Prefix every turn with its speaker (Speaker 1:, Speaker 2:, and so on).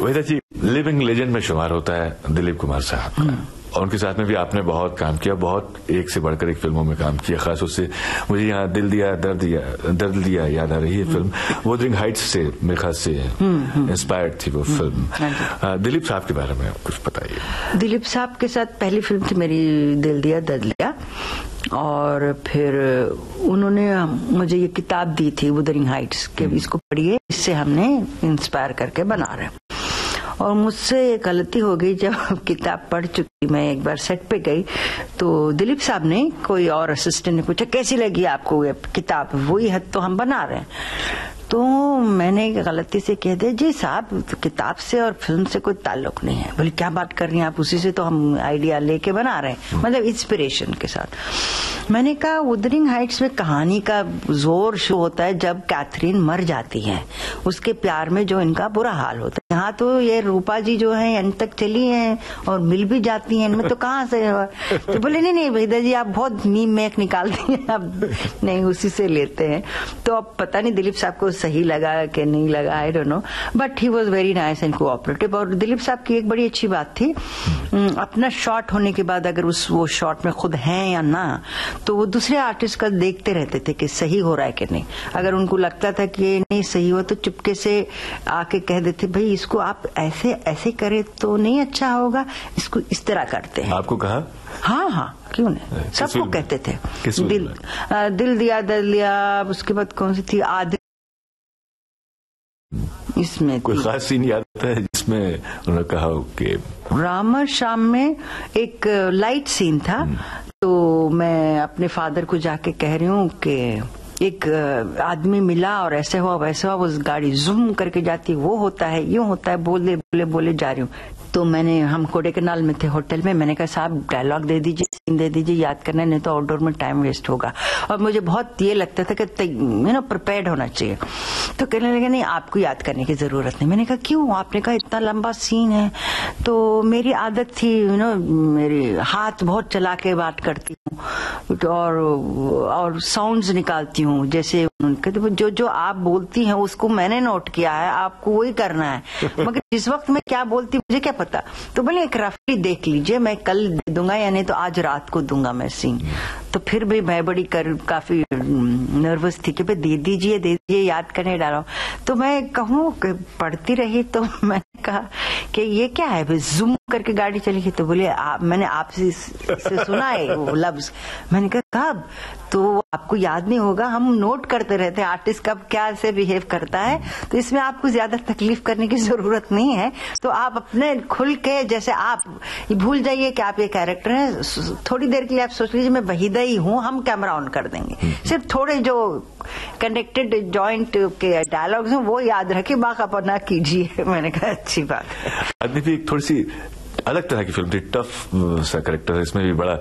Speaker 1: वेदा जी, living legend में शुमार होता है दिलीप कुमार साहब का, और उनके साथ में भी आपने बहुत काम किया, बहुत एक से बढ़कर एक फिल्मों में काम किया। खास उससे मुझे यहाँ दिल दिया दर्द दिया याद आ रही है फिल्म। वुदरिंग हाइट्स से मेरे ख्याल से इंस्पायर्ड थी वो फिल्म। दिलीप साहब के बारे में आप कुछ बताइए।
Speaker 2: दिलीप साहब के साथ पहली फिल्म थी मेरी दिल दिया दर्द लिया, और फिर उन्होंने मुझे ये किताब दी थी वुदरिंग हाइट्स के, इसको पढ़िए, इससे हमने इंस्पायर करके बना रहे। और मुझसे ये गलती हो गई, जब किताब पढ़ चुकी मैं एक बार सेट पे गई तो दिलीप साहब ने, कोई और असिस्टेंट ने पूछा कैसी लगी आपको ये किताब, वही हद तो हम बना रहे हैं। तो मैंने गलती से कह दिया जी साहब किताब से और फिल्म से कोई ताल्लुक नहीं है। बोले क्या बात कर रही हैं आप, उसी से तो हम आइडिया लेके बना रहे हैं, मतलब इंस्पिरेशन के साथ। मैंने कहा वुदरिंग हाइट्स में कहानी का जोर शो होता है जब कैथरीन मर जाती है, उसके प्यार में जो इनका बुरा हाल होता है। यहाँ तो ये रूपा जी जो है अंत तक चली हैं और मिल भी जाती हैं, इनमें तो कहाँ से। तो बोले नहीं वेदा जी आप बहुत मीम मेक निकालती हैं, अब नहीं उसी से लेते हैं। तो अब पता नहीं दिलीप साहब को सही लगा कि नहीं लगा, I don't know, but he was very nice and cooperative. और दिलीप साहब की एक बड़ी अच्छी बात थी, अपना शॉट होने के बाद अगर वो शॉट में खुद हैं या ना, तो वो दूसरे आर्टिस्ट का देखते रहते थे कि सही हो रहा है कि नहीं। अगर उनको लगता था कि ये नहीं सही हुआ तो चुपके से आके कह देते भाई इसको आप ऐसे ऐसे करे तो नहीं अच्छा होगा, इसको इस तरह करते हैं।
Speaker 1: आपको कहा?
Speaker 2: हाँ क्यों नहीं, सबको कहते थे। दिल दिया दर्द लिया, उसके बाद कौन सी थी, आदि, इसमें
Speaker 1: कोई खास सीन याद है जिसमें उन्होंने कहा कि
Speaker 2: राम शाम में एक लाइट सीन था, तो मैं अपने फादर को जाके कह रही हूँ कि एक आदमी मिला और ऐसे हुआ वैसे हुआ, वो गाड़ी जूम करके जाती, वो होता है यूं होता है, बोले जा रही हूँ। तो हम कोडेकनाल में थे होटल में, मैंने कहा साहब डायलॉग दे दीजिए, सीन दे दीजिए, याद करना, नहीं तो आउटडोर में टाइम वेस्ट होगा। और मुझे बहुत ये लगता था कि प्रिपेयर्ड होना चाहिए। तो कहने लगे नहीं आपको याद करने की जरूरत नहीं। मैंने कहा क्यों? आपने कहा इतना लंबा सीन है। तो मेरी आदत थी मेरी हाथ बहुत चला के बात करती हूँ और साउंड्स निकालती हूँ, जैसे जो आप बोलती हैं उसको मैंने नोट किया है, आपको वही करना है, मगर जिस वक्त मैं क्या बोलती मुझे क्या पता। तो बोले एक रफली देख लीजिए, मैं कल दे दूंगा या नहीं तो आज रात को दूंगा मैं सीन। तो फिर भी मैं बड़ी काफी नर्वस थी कि दे दीजिए याद करने डालो। तो मैं कहूँ पढ़ती रही, तो मैंने कहा कि ये क्या है, जूम करके गाड़ी चली गई। तो बोले मैंने आपसे सुना है वो लफ्ज। मैंने कहा कब? तो आपको याद नहीं होगा, हम नोट करते रहते हैं आर्टिस्ट कब क्या से बिहेव करता है, तो इसमें आपको ज्यादा तकलीफ करने की जरूरत नहीं है। तो आप अपने खुल के, जैसे आप भूल जाइए कि आप ये कैरेक्टर हैं, थोड़ी देर के लिए आप सोच लीजिए मैं वहीदा ही हूँ, हम कैमरा ऑन कर देंगे, सिर्फ थोड़े जो कनेक्टेड जॉइंट के डायलॉग्स हैं वो याद रखिए, बाकी अपना कीजिए। मैंने कहा अच्छी बात है।
Speaker 1: आदमी भी एक थोड़ी सी अलग तरह की फिल्म थी, टफ सा कैरेक्टर है, इसमें भी बड़ा